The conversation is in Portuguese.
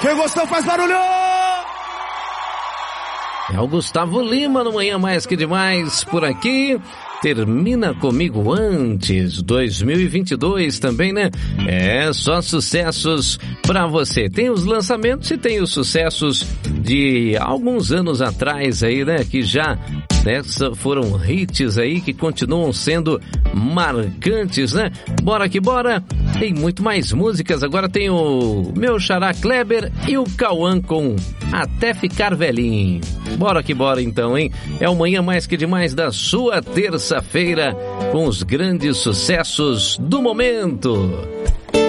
Quem gostou faz barulho! É o Gustavo Lima no Manhã Mais Que Demais por aqui. Termina Comigo Antes, 2022 também, né? É, só sucessos pra você. Tem os lançamentos e tem os sucessos de alguns anos atrás aí, né? Que já, né, foram hits aí que continuam sendo marcantes, né? Bora que bora! Tem muito mais músicas. Agora tem o meu xará Kleber e o Cauã com Até Ficar Velhinho. Bora que bora então, hein? É o Manhã Mais Que Demais da sua terça-feira com os grandes sucessos do momento.